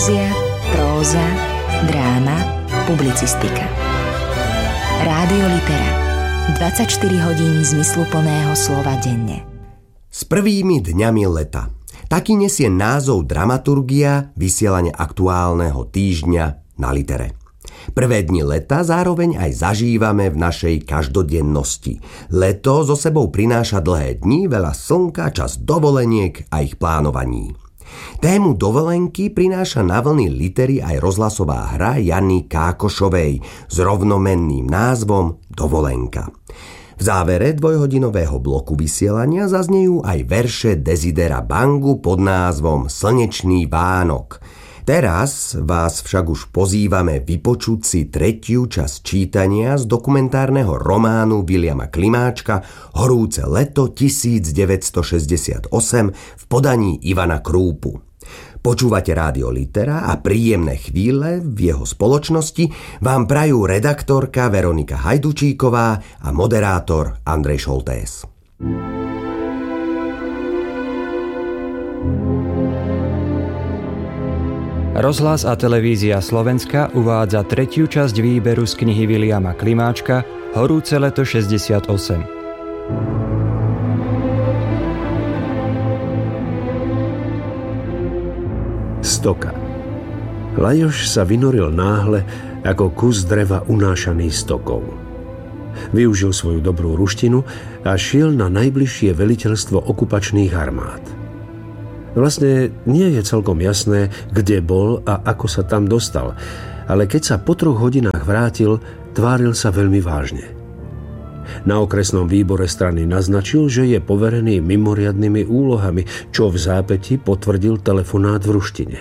Poézia, próza, dráma, publicistika. Rádio Litera. 24 hodín zmysluplného slova denne. S prvými dňami leta. Taký nesie názov dramaturgia vysielania aktuálneho týždňa na Litere. Prvé dni leta zároveň aj zažívame v našej každodennosti. Leto so sebou prináša dlhé dni, veľa slnka, čas dovoleniek a ich plánovaní. Tému dovolenky prináša na vlny Litery aj rozhlasová hra Jany Kákošovej s rovnomenným názvom Dovolenka. V závere dvojhodinového bloku vysielania zaznejú aj verše Desidera Bangu pod názvom Slnečný Vánok. Teraz vás však už pozývame vypočuť si tretiu časť čítania z dokumentárneho románu Viliama Klimáčka Horúce leto 1968 v podaní Ivana Krúpu. Počúvate Rádio Litera a príjemné chvíle v jeho spoločnosti vám prajú redaktorka Veronika Hajdučíková a moderátor Andrej Šoltés. Rozhlas a televízia Slovenska uvádza tretiu časť výberu z knihy Viliama Klimáčka Horúce leto 68. Stoka. Lajoš sa vynoril náhle ako kus dreva unášaný stokou. Využil svoju dobrú ruštinu a šiel na najbližšie veliteľstvo okupačných armád. Vlastne nie je celkom jasné, kde bol a ako sa tam dostal, ale keď sa po 3 hodinách vrátil, tváril sa veľmi vážne. Na okresnom výbore strany naznačil, že je poverený mimoriadnymi úlohami, čo v zápäti potvrdil telefonát v ruštine.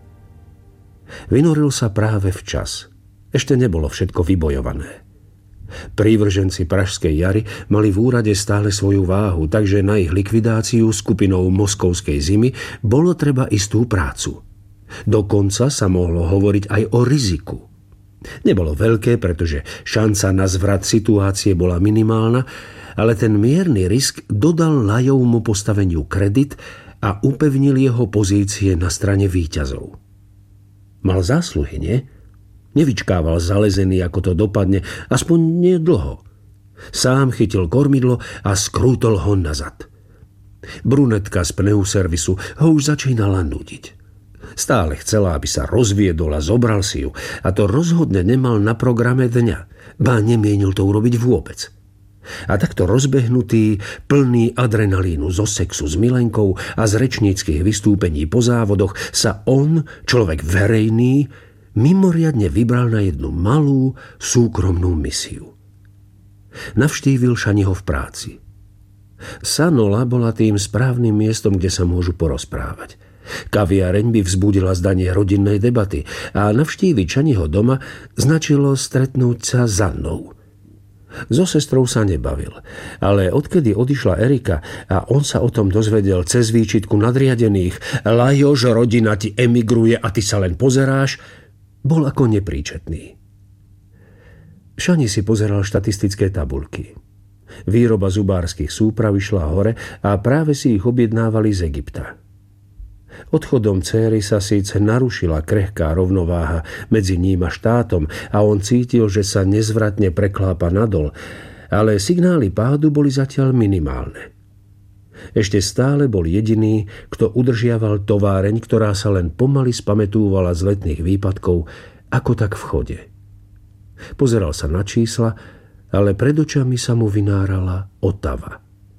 Vynoril sa práve včas. Ešte nebolo všetko vybojované. Prívrženci Pražskej jary mali v úrade stále svoju váhu, takže na ich likvidáciu skupinou Moskovskej zimy bolo treba istú prácu. Dokonca sa mohlo hovoriť aj o riziku. Nebolo veľké, pretože šanca na zvrat situácie bola minimálna, ale ten mierny risk dodal Lajovmu postaveniu kredit a upevnil jeho pozície na strane víťazov. Mal zásluhy, nie? Nevyčkával zalezený, ako to dopadne, aspoň nie dlho. Sám chytil kormidlo a skrútol ho nazad. Brunetka z pneuservisu ho už začínala nudiť. Stále chcela, aby sa rozviedol a zobral si ju, a to rozhodne nemal na programe dňa, ba nemienil to urobiť vôbec. A takto rozbehnutý, plný adrenalínu zo sexu s milenkou a z rečníckych vystúpení po závodoch sa on, človek verejný, mimoriadne vybral na jednu malú, súkromnú misiu. Navštívil Šaniho v práci. Sanola bola tým správnym miestom, kde sa môžu porozprávať. Kaviareň by vzbudila zdanie rodinnej debaty a navštíviť Šaniho doma značilo stretnúť sa s Annou. So sestrou sa nebavil, ale odkedy odišla Erika a on sa o tom dozvedel cez výčitku nadriadených Lajoš, rodina ti emigruje a ty sa len pozeráš, bol ako nepríčetný. Šani si pozeral štatistické tabuľky. Výroba zubárskych súprav išla hore a práve si ich objednávali z Egypta. Odchodom céry sa síce narušila krehká rovnováha medzi ním a štátom a on cítil, že sa nezvratne preklápa nadol, ale signály pádu boli zatiaľ minimálne. Ešte stále bol jediný, kto udržiaval továreň, ktorá sa len pomaly spamätúvala z letných výpadkov, ako tak v chode. Pozeral sa na čísla, ale pred očami sa mu vynárala Otava.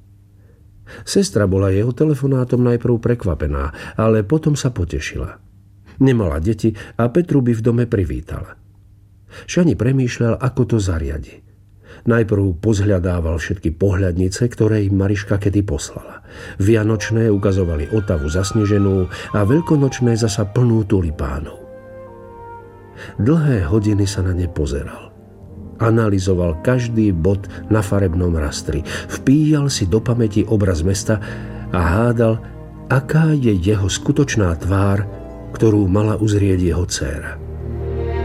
Sestra bola jeho telefonátom najprv prekvapená, ale potom sa potešila. Nemala deti a Petru by v dome privítala. Šani premýšľal, ako to zariadi. Najprv pozhľadával všetky pohľadnice, ktoré im Mariška kedy poslala. Vianočné ukazovali Otavu zasneženú a veľkonočné zasa plnú tulipánov. Dlhé hodiny sa na ne pozeral. Analyzoval každý bod na farebnom rastri. Vpíjal si do pamäti obraz mesta a hádal, aká je jeho skutočná tvár, ktorú mala uzrieť jeho dcéra.